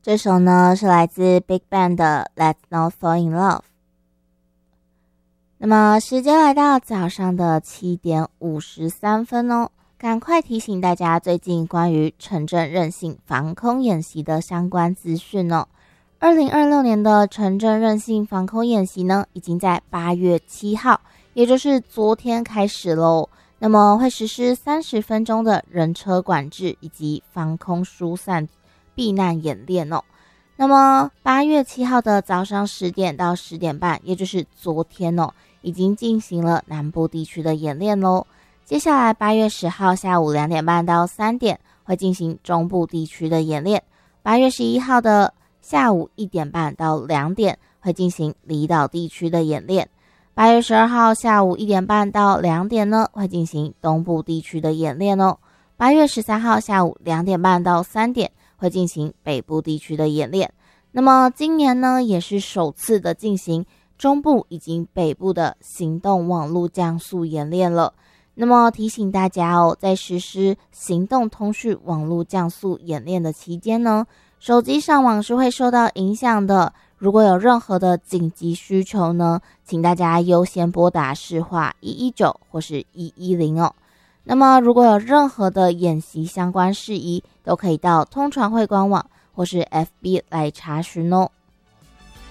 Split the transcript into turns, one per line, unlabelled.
这首呢是来自 Big Bang 的 Let's Not Fall in Love。那么时间来到早上的7点53分哦，赶快提醒大家最近关于城镇韧性防空演习的相关资讯哦。2026年的城镇韧性防空演习呢，已经在8月7号，也就是昨天开始咯。那么会实施30分钟的人车管制以及防空疏散避难演练哦。那么8月7号的早上10点到10点半，也就是昨天哦，已经进行了南部地区的演练咯。接下来8月10号下午2点半到3点会进行中部地区的演练。8月11号的下午1点半到2点会进行离岛地区的演练。8月12号下午1点半到2点呢，会进行东部地区的演练哦。8月13号下午2点半到3点会进行北部地区的演练。那么今年呢，也是首次的进行中部以及北部的行动网络降速演练了。那么提醒大家哦，在实施行动通讯网络降速演练的期间呢，手机上网是会受到影响的。如果有任何的紧急需求呢，请大家优先拨打市话119或是110哦。那么如果有任何的演习相关事宜，都可以到通传会官网或是 FB 来查询哦。